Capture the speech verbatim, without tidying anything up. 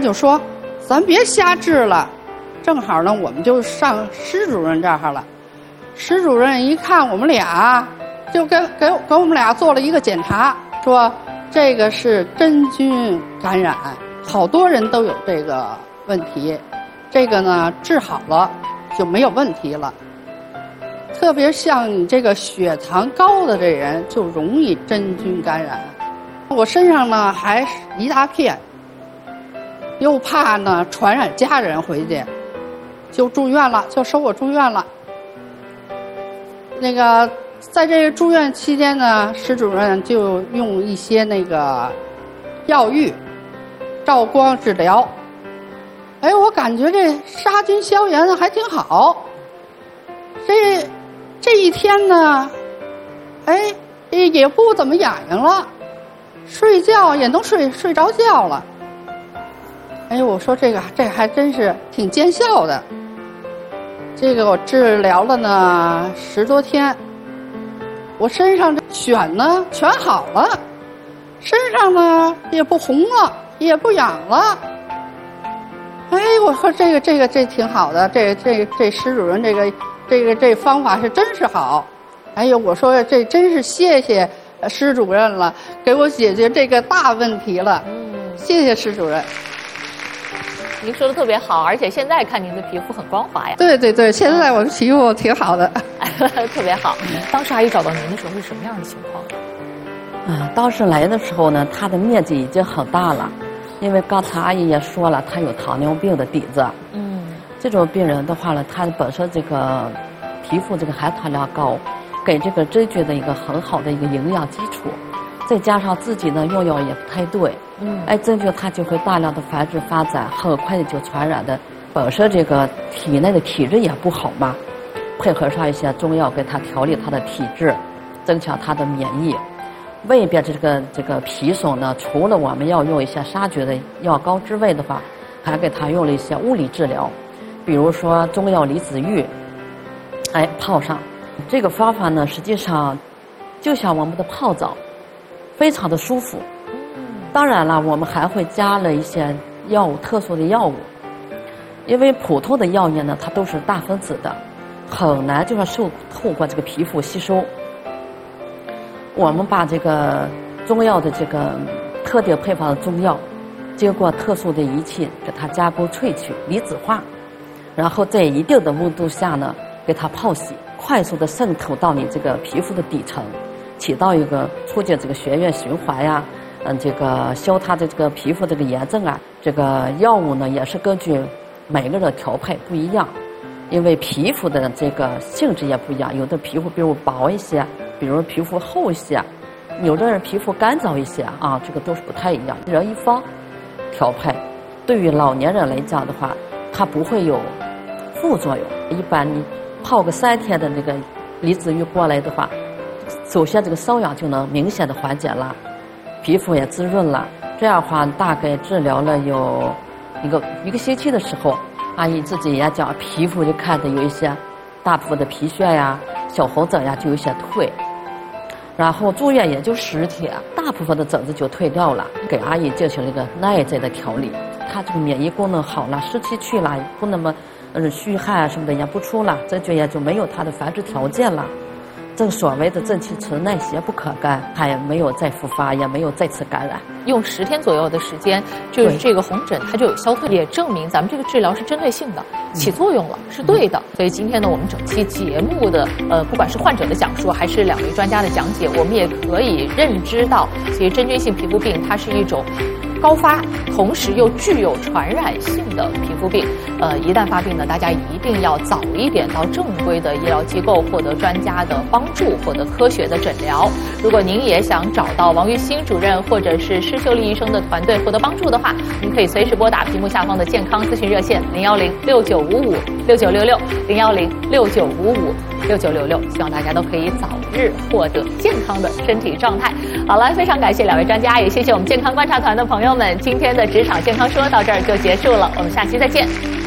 就说：“咱别瞎治了。”正好呢，我们就上施主任这儿了。施主任一看我们俩，就给给给我们俩做了一个检查，说这个是真菌感染，好多人都有这个问题，这个呢治好了就没有问题了。特别像你这个血糖高的这人，就容易真菌感染。我身上呢还一大片，又怕呢传染家人回去，就住院了，就收我住院了。那个在这个住院期间呢，施主任就用一些那个药浴、照光治疗。哎，我感觉这杀菌消炎还挺好。这这一天呢，哎，也不怎么痒痒了，睡觉也能睡睡着觉了。哎，我说这个这还真是挺见效的。这个我治疗了呢十多天，我身上这癣呢全好了，身上呢也不红了，也不痒了。哎，我说这个这个这挺好的，这这这施主任这个这个这方法是真是好。哎呦，我说这真是谢谢施主任了，给我解决这个大问题了。嗯，谢谢施主任。 您说的特别好，而且现在看您的皮肤很光滑呀。 对对对，现在我的皮肤挺好的， 特别好。当时阿姨找到您的时候是什么样的情况？ 啊，当时来的时候呢，它的面积已经很大了，因为刚才阿姨也说了，她有糖尿病的底子。嗯，这种病人的话呢，她本身这个皮肤这个含糖量高，给这个真菌的一个很好的一个营养基础。再加上自己呢用药也不太对，嗯，哎，真菌它就会大量的繁殖发展，很快的就传染的。本身这个体内的体质也不好嘛，配合上一些中药给它调理它的体质，增强它的免疫。外边这个这个皮损呢，除了我们要用一些杀菌的药膏之外的话，还给它用了一些物理治疗，比如说中药离子浴，哎，泡上。这个方法呢，实际上就像我们的泡澡。非常的舒服，当然了，我们还会加了一些药物，特殊的药物，因为普通的药液呢，它都是大分子的，很难就是受透过这个皮肤吸收。我们把这个中药的这个特定配方的中药，经过特殊的仪器给它加工萃取、离子化，然后在一定的温度下呢，给它泡洗，快速的渗透到你这个皮肤的底层。起到一个促进这个血液循环呀，嗯，这个消它的这个皮肤这个炎症啊。这个药物呢也是根据每个人的调配不一样，因为皮肤的这个性质也不一样，有的皮肤比如薄一些，比如皮肤厚一些，有的人皮肤干燥一些啊，这个都是不太一样，一人一方调配。对于老年人来讲的话，它不会有副作用。一般你泡个三天的那个离子浴过来的话。首先，这个瘙痒就能明显的缓解了，皮肤也滋润了。这样的话，大概治疗了有一个一个星期的时候，阿姨自己也讲，皮肤就看的有一些大部分的皮屑呀、小红疹呀就有些退。然后住院也就十天，大部分的疹子就退掉了。给阿姨进行了一个内在的调理，她这个免疫功能好了，湿气去了，不那么呃虚汗啊什么的也不出了，真菌也就没有它的繁殖条件了。正所谓的正气存内，邪不可干，它也没有再复发，也没有再次感染。 用十天左右的时间，就是这个红疹它就有消退，也证明咱们这个治疗是针对性的，起作用了，是对的。所以今天呢，我们整期节目的呃，不管是患者的讲述，还是两位专家的讲解，我们也可以认知到，其实真菌性皮肤病它是一种高发，同时又具有传染性的皮肤病。呃，一旦发病呢，大家一定要早一点到正规的医疗机构获得专家的帮助，获得科学的诊疗。如果您也想找到王玉新主任或者是施秀丽医生的团队获得帮助的话，您可以随时拨打屏幕下方的健康咨询热线零幺零六九五五六九六六零幺零六九五五六九六六，希望大家都可以早日获得健康的身体状态。好了，非常感谢两位专家，也谢谢我们健康观察团的朋友们。今天的职场健康说到这儿就结束了，我们下期再见。